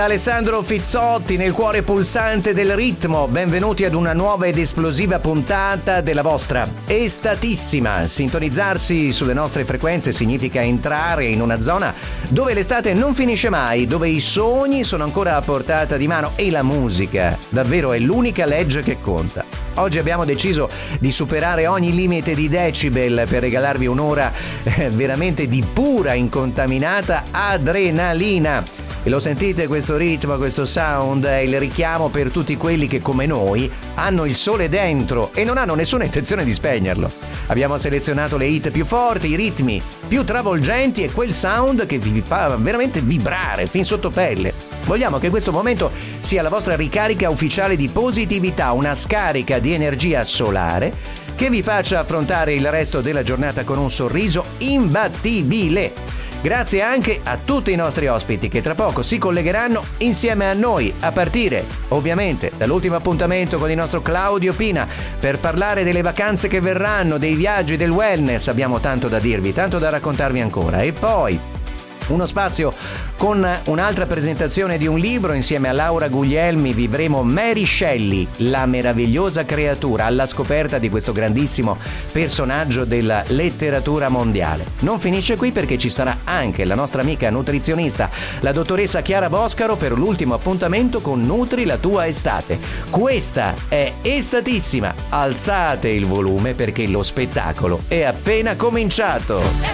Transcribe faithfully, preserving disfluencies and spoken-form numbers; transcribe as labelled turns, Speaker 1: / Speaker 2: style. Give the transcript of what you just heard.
Speaker 1: Alessandro Fizzotti nel cuore pulsante del ritmo. Benvenuti ad una nuova ed esplosiva puntata della vostra estatissima. Sintonizzarsi sulle nostre frequenze significa entrare in una zona dove l'estate non finisce mai, dove i sogni sono ancora a portata di mano e la musica davvero è l'unica legge che conta. Oggi abbiamo deciso di superare ogni limite di decibel per regalarvi un'ora eh, veramente di pura, incontaminata adrenalina. E lo sentite questo ritmo, questo sound? È il richiamo per tutti quelli che come noi hanno il sole dentro e non hanno nessuna intenzione di spegnerlo. Abbiamo selezionato le hit più forti, i ritmi più travolgenti e quel sound che vi fa veramente vibrare fin sotto pelle. Vogliamo che questo momento sia la vostra ricarica ufficiale di positività, una scarica di energia solare che vi faccia affrontare il resto della giornata con un sorriso imbattibile. Grazie anche a tutti i nostri ospiti che tra poco si collegheranno insieme a noi, a partire ovviamente dall'ultimo appuntamento con il nostro Claudio Pina per parlare delle vacanze che verranno, dei viaggi, del wellness. Abbiamo tanto da dirvi, tanto da raccontarvi ancora. E poi uno spazio con un'altra presentazione di un libro. Insieme a Laura Guglielmi vivremo Mary Shelley, la meravigliosa creatura, alla scoperta di questo grandissimo personaggio della letteratura mondiale. Non finisce qui, perché ci sarà anche la nostra amica nutrizionista, la dottoressa Chiara Boscaro, per l'ultimo appuntamento con Nutri la tua estate. Questa è estatissima. Alzate il volume perché lo spettacolo è appena cominciato.